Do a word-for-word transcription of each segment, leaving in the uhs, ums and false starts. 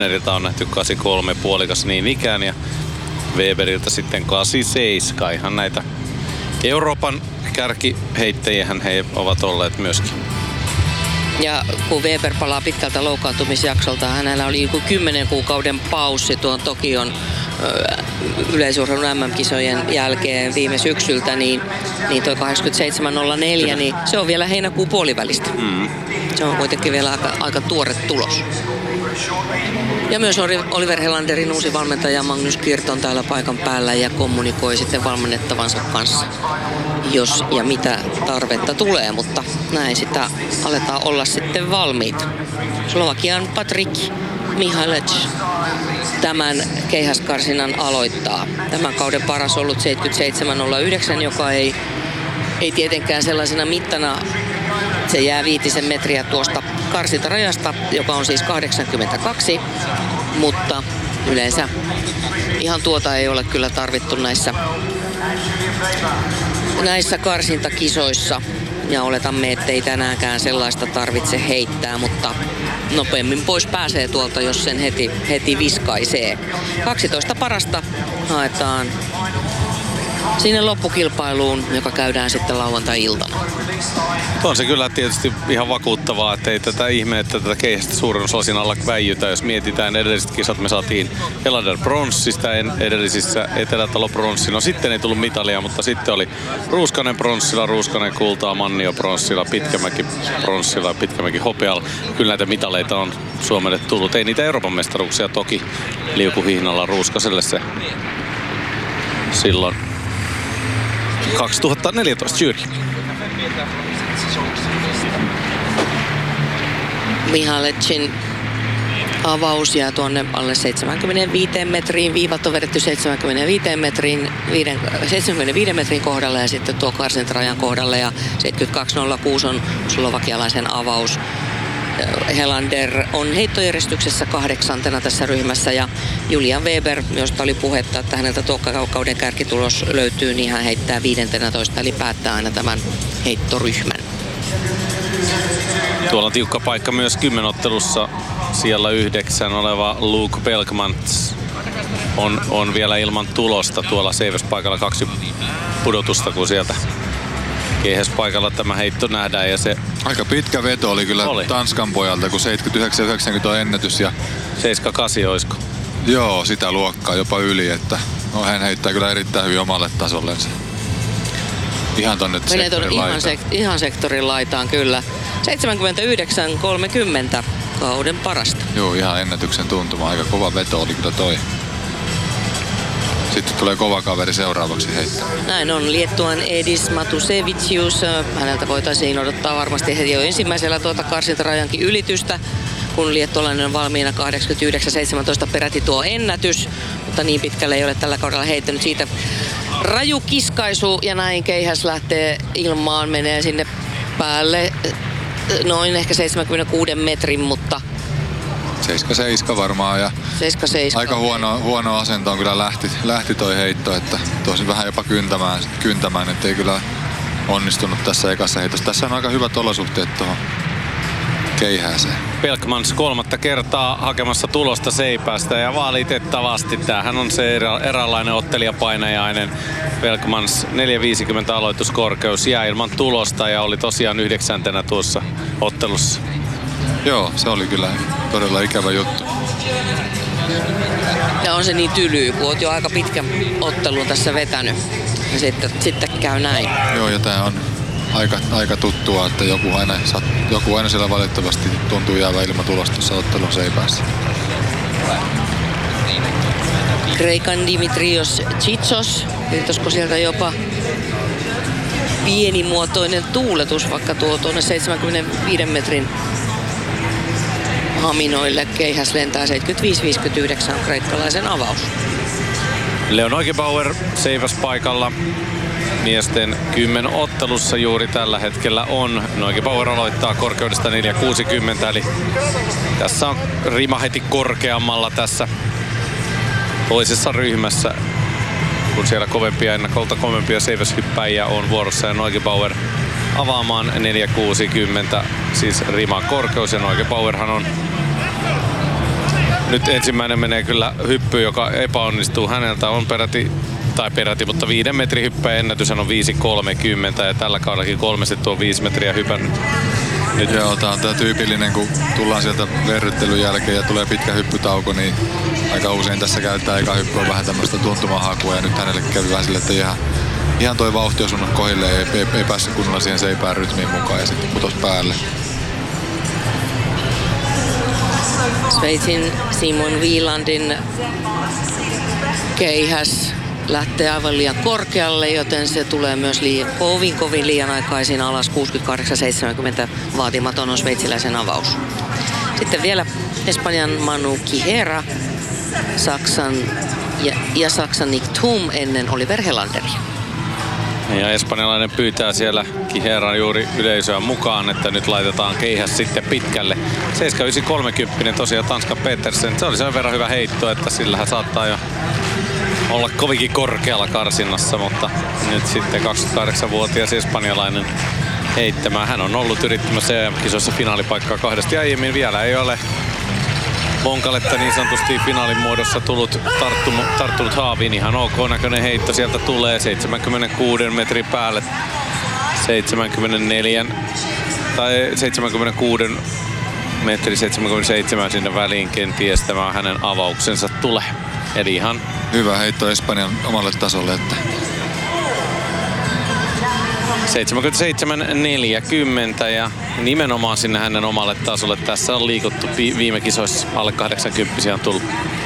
Neriltä on nähty kahdeksankymmentäkolme puolikas niin ikään ja Weberiltä sitten kahdeksankymmentäseitsemän. Ihan näitä Euroopan kärkiheittäjiähän he ovat olleet myöskin. Ja kun Weber palaa pitkältä loukkaantumisjaksolta, hänellä oli joku kymmenen kuukauden paussi tuon Tokion yleisurheilun M M-kisojen jälkeen viime syksyltä, niin, niin tuo kahdeksankymmentäseitsemän nolla neljä, niin se on vielä heinäkuun puolivälistä. Mm. Se on kuitenkin vielä aika, aika tuore tulos. Ja myös Oliver Helanderin uusi valmentaja Magnus Kirt on täällä paikan päällä ja kommunikoi sitten valmennettavansa kanssa, jos ja mitä tarvetta tulee, mutta näin sitä aletaan olla sitten valmiita. Slovakian Patrik Mihalec tämän keihäskarsinnan aloittaa. Tämän kauden paras ollut seitsemänkymmentäseitsemän nolla yhdeksän, joka ei, ei tietenkään sellaisena mittana, se jää viitisen metriä tuosta karsintarajasta, joka on siis kahdeksankymmentäkaksi, mutta yleensä ihan tuota ei ole kyllä tarvittu näissä, näissä karsintakisoissa. Ja oletamme, ettei tänäänkään sellaista tarvitse heittää, mutta nopeammin pois pääsee tuolta, jos sen heti, heti viskaisee. kaksitoista parasta haetaan sinne loppukilpailuun, joka käydään sitten lauantai-iltana. On se kyllä tietysti ihan vakuuttavaa, että ei tätä ihme, että tätä keihästä suurennus siinä alla väijytä. Jos mietitään edelliset kisat, me saatiin Helander pronssista edellisissä Etelä-Talo pronssi. No sitten ei tullut mitalia, mutta sitten oli Ruuskanen pronssilla, Ruuskanen kultaa, Mannio pronssilla, Pitkämäki pronssilla, Pitkämäki hopealla. Kyllä näitä mitaleita on Suomelle tullut. Ei niitä Euroopan mestaruuksia toki liukuhihnalla Ruuskaselle se silloin kaksituhattaneljätoista juuri. Mihalecin avaus jää tuonne alle seitsemänkymmentäviisi metriin. Viivat on vedetty seitsemänkymmentäviisi metriin, seitsemänkymmentäviisi metrin kohdalla ja sitten tuo karsintarajan kohdalle. Ja seitsemänkymmentäkaksi nolla kuusi on slovakialaisen avaus. Helander on heittojärjestyksessä kahdeksantena tässä ryhmässä ja Julian Weber, josta oli puhetta, että häneltä tuo kauden kärkitulos löytyy, niin hän heittää viidentenätoista eli päättää aina tämän heittoryhmän. Tuolla on tiukka paikka myös kymmenottelussa. Siellä yhdeksän oleva Luke Belkmans on, on vielä ilman tulosta tuolla seiväspaikalla kaksi pudotusta, kun sieltä keihäspaikalla tämä heitto nähdään ja se... Aika pitkä veto oli kyllä oli. Tanskan pojalta, kun seitsemänkymmentäyhdeksän yhdeksänkymmentä on ennätys ja... seitsemänkymmentäkahdeksan olisiko? Joo, sitä luokkaa jopa yli, että no, hän heittää kyllä erittäin hyvin omalle tasollensa. Ihan tonne sektorin ihan, laitaan. Sek, ihan sektorin laitaan kyllä. seitsemänkymmentäyhdeksän kolmekymmentä kauden parasta. Joo, ihan ennätyksen tuntuma. Aika kova veto oli kyllä toi. Sitten tulee kova kaveri seuraavaksi heittää. Näin on. Liettuan Edis Matusevicius. Häneltä voitaisiin odottaa varmasti heti jo ensimmäisellä tuota karsintarajankin ylitystä, kun liettualainen on valmiina kahdeksankymmentäyhdeksän seitsemäntoista peräti tuo ennätys. Mutta niin pitkälle ei ole tällä kaudella heittänyt siitä. Raju kiskaisu ja näin keihäs lähtee ilmaan, menee sinne päälle noin ehkä seitsemänkymmentäkuusi metrin, mutta... seitsemänkymmentäseitsemän varmaan ja seitsemänkymmentäseitsemän aika huono, huono asentoon kyllä lähti, lähti toi heitto, että tosi vähän jopa kyntämään, kyntämään, ettei kyllä onnistunut tässä ekassa heitossa. Tässä on aika hyvät olosuhteet tuohon keihääseen. Belkmans kolmatta kertaa hakemassa tulosta seipäästä ja valitettavasti tämähän on se erä, eräänlainen ottelijapainajainen. Belkmans neljä viisikymmentä aloituskorkeus jää ilman tulosta ja oli tosiaan yhdeksäntenä tuossa ottelussa. Joo, se oli kyllä todella ikävä juttu. Ja on se niin tylyy, kun oot jo aika pitkän ottelun tässä vetänyt. Ja sitten, sitten käy näin. Joo, ja tää on aika, aika tuttua, että joku aina, joku aina siellä valitettavasti tuntuu jäävä ilman tulosta tuossa ottelun seipäässä. Kreikan Dimitrios Tsitsos. Virtosko sieltä jopa pienimuotoinen tuuletus, vaikka tuo tuonne seitsemänkymmentäviisi metrin haminoille. Keihäs lentää seitsemänkymmentäviisi viisikymmentäyhdeksän kreikkalaisen avaus. Leon Neugebauer seiväspaikalla. Miesten kymmen ottelussa juuri tällä hetkellä on. Neugebauer aloittaa korkeudesta neljä kuusikymmentä, eli tässä on rima heti korkeammalla tässä toisessa ryhmässä, kun siellä kovempia ennakolta kovempia seiväshyppäjiä on vuorossa ja Neugebauer avaamaan neljä kuusikymmentä, siis riman korkeus ja Neugebauerhan on nyt ensimmäinen menee kyllä hyppy, joka epäonnistuu häneltä. On peräti, tai peräti, mutta viiden metrin hyppäjän ennätys on viisi kolmekymmentä ja tällä kaudellakin kolmesti tuo viisi metriä hypännyt. Nyt. Joo, tää on tää tyypillinen, kun tullaan sieltä verryttelyn jälkeen ja tulee pitkä hyppytauko, niin aika usein tässä käytetään eka hyppy on vähän tämmöistä tuntumahakua ja nyt hänelle kävi vähän silleen, että ihan, ihan toi vauhti osunut kohille ja ei, ei, ei päässyt kunnolla siihen seipään rytmiin mukaan ja sitten putosi päälle. Sveitsin Simon Wielandin keihäs lähtee aivan liian korkealle, joten se tulee myös liian, kovin kovin liian aikaisin alas. kuusikymmentäkahdeksan seitsemänkymmentä vaatimaton on sveitsiläisen avaus. Sitten vielä Espanjan Manu Quijera, Saksan ja, ja Saksan Nick Thum ennen Oliver Helanderia. Ja espanjalainen pyytää siellä Quijeran juuri yleisöä mukaan, että nyt laitetaan keihäs sitten pitkälle. seitsemän yhdeksän kolmekymmentä tosiaan Tanskan Petersen. Se oli sen verran hyvä heitto, että sillähän saattaa jo olla kovinkin korkealla karsinnassa, mutta nyt sitten kaksikymmentäkahdeksanvuotias espanjalainen heittämään. Hän on ollut yrittämässä E M-kisoissa finaalipaikkaa kahdesti aiemmin. Vielä ei ole Vonkaletta niin sanotusti finaalin muodossa tullut tarttunut, tarttunut haaviin. Ihan ok näköinen heitto sieltä tulee seitsemänkymmentäkuusi metrin päälle. seitsemänkymmentäneljä tai seitsemänkymmentäkuusi metri seitsemänkymmentäseitsemän sinne väliin kenties tämä hänen avauksensa tulee. Eli ihan hyvä heitto Espanjan omalle tasolle, että seitsemänkymmentäseitsemän neljäkymmentä ja nimenomaan sinne hänen omalle tasolle. Tässä on liikuttu viime kisoissa, alle kahdeksankymmentä on tullut.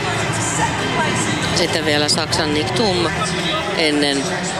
Sitten vielä Saksan Nick Thum ennen,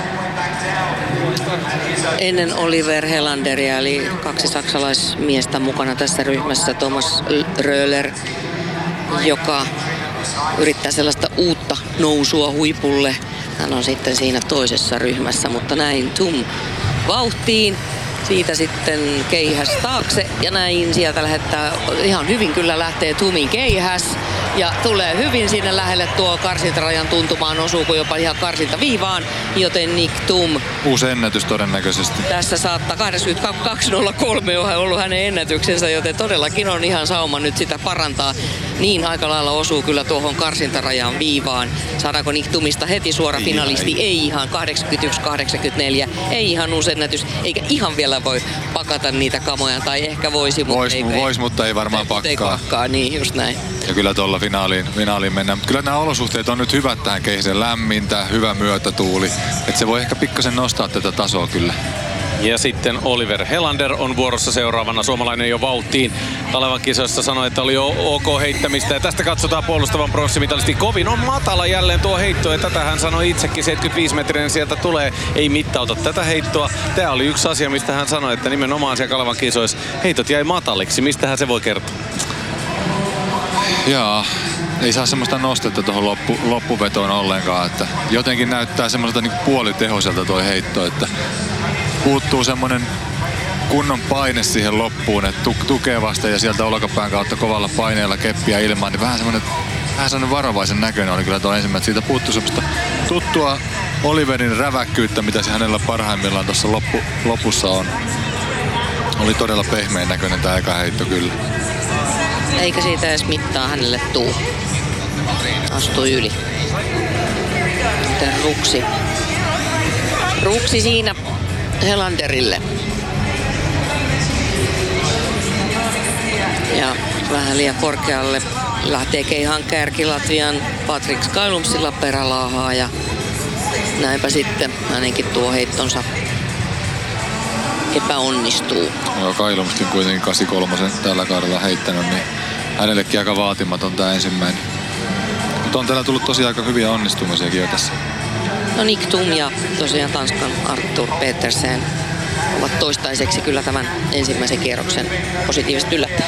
ennen Oliver Helanderia, eli kaksi saksalaismiestä mukana tässä ryhmässä. Thomas Röhler, joka yrittää sellaista uutta nousua huipulle. Hän on sitten siinä toisessa ryhmässä, mutta näin Thum vauhtiin. Siitä sitten keihäs taakse ja näin sieltä lähettää, ihan hyvin kyllä lähtee Thumin keihäs. Ja tulee hyvin sinne lähelle tuo karsintarajan tuntumaan, osuuko jopa ihan karsintaviivaan, joten Nick Thum. Uusi ennätys todennäköisesti. Tässä saattaa kahdeksankymmentäkaksi nolla kolme on ollut hänen ennätyksensä, joten todellakin on ihan sauma nyt sitä parantaa. Niin aika lailla osuu kyllä tuohon karsintarajan viivaan. Saadaanko Nick Thumista heti suora ei, finalisti? Ei, ei ihan kahdeksankymmentäyksi kahdeksankymmentäneljä. Ei ihan uusi ennätys, eikä ihan vielä voi pakata niitä kamoja, tai ehkä voisi, mutta vois, ei. Vois, mutta ei varmaan pakkaa. Ei pakkaa, niin just näin. Ja kyllä tuolla finaaliin, finaaliin mennään. Kyllä nämä olosuhteet on nyt hyvät tähän keihäseen, lämmintä, hyvä myötätuuli. Että se voi ehkä pikkasen nostaa tätä tasoa kyllä. Ja sitten Oliver Helander on vuorossa seuraavana. Suomalainen jo vauhtiin. Talevan kisoissa sanoi, että oli ok heittämistä. Ja tästä katsotaan puolustavan pronssimitalisti. Kovin on matala jälleen tuo heitto. Ja tätä hän sanoi itsekin. seitsemänkymmentäviisi metrinen sieltä tulee. Ei mittauta tätä heittoa. Tämä oli yksi asia, mistä hän sanoi, että nimenomaan siellä Kalevan kisoissa heitot jäi mataliksi. Mistähän se voi kertoa? Jaa, ei saa semmoista nostetta tuohon loppu, loppuvetoon ollenkaan. Että jotenkin näyttää semmoiselta niin puolitehoiselta tuo heitto, että puuttuu semmoinen kunnon paine siihen loppuun, että tukee vasta ja sieltä olkapään kautta kovalla paineella keppiä ilmaan, niin vähän semmoinen, vähän semmoinen varovaisen näköinen oli kyllä tuo ensimmäinen. Siitä puuttuu semmoista tuttua Oliverin räväkkyyttä, mitä se hänellä parhaimmillaan tuossa loppu, lopussa on. Oli todella pehmeän näköinen tämä eka heitto kyllä. Eikä siitä edes mittaa hänelle tuu. Astui yli. Miten ruksi. Ruksi siinä Helanderille. Ja vähän liian korkealle lähtee keihan kärki Latvian Patrik Skylumsilla perälaahaa ja näinpä sitten hänenkin tuo heittonsa epäonnistuu. Joo, Kailumstin kuitenkin kahdeksankymmentäkolme tällä kaudella heittänyt, niin hänellekin aika vaatimaton tämä ensimmäinen. Mutta on täällä tullut tosiaan aika hyviä onnistumisiakin jo tässä. No Nick Thum ja tosiaan Tanskan Arthur Petersen ovat toistaiseksi kyllä tämän ensimmäisen kierroksen positiivisesti yllättäen.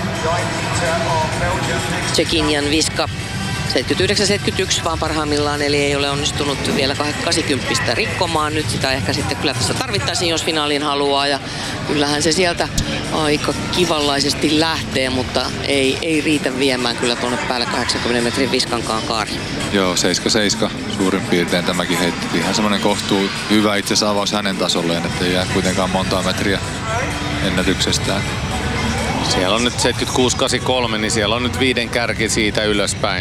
Tsekin Jan Viska seitsemänkymmentäyhdeksän seitsemänkymmentäyksi vaan parhaimmillaan, eli ei ole onnistunut vielä kahdeksankymmentä rikkomaan. Nyt sitä ehkä sitten kyllä tässä tarvittaisiin, jos finaaliin haluaa. Ja kyllähän se sieltä aika kivallaisesti lähtee, mutta ei, ei riitä viemään kyllä tuonne päälle kahdeksankymmenen metrin Viskankaan kaari. Joo, seitsemän seitsemän suurin piirtein tämäkin heitti. Ihan semmoinen kohtuu hyvä itse asiassa avaus hänen tasolleen, että ei jää kuitenkaan montaa metriä ennätyksestään. Siellä on nyt seitsemänkymmentäkuusi kahdeksankymmentäkolme, niin siellä on nyt viiden kärki siitä ylöspäin.